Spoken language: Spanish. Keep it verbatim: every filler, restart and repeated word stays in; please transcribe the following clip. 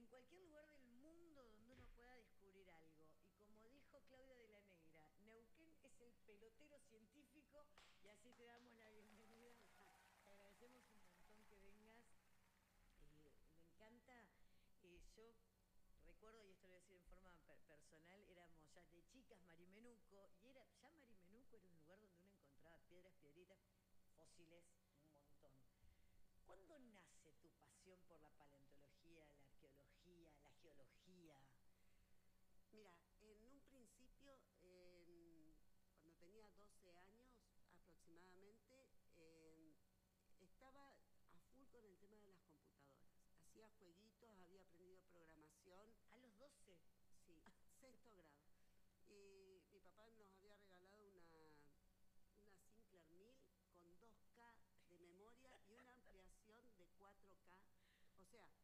cualquier lugar del mundo donde uno pueda descubrir algo. Y como dijo Claudia de la Negra, Neuquén es el pelotero científico y así te damos la bienvenida. Te agradecemos un montón que vengas. Eh, me encanta, eh, yo recuerdo, y esto lo voy a decir en forma per personal, éramos ya de chicas Marimenuco, y era ya Marimenuco era un lugar donde uno encontraba piedras, piedritas, fósiles, un montón. ¿Cuándo nace tu pasión por la paleontología, la arqueología, la geología? Mira, en un principio, en, cuando tenía doce años aproximadamente, eh, estaba a full con el tema de las computadoras. Hacía jueguitos, había aprendido programación. ¿A los doce? Sí, sexto grado. Y mi papá nos había regalado una, una Sinclair mil con dos K de memoria y una ampliación de cuatro K. O sea,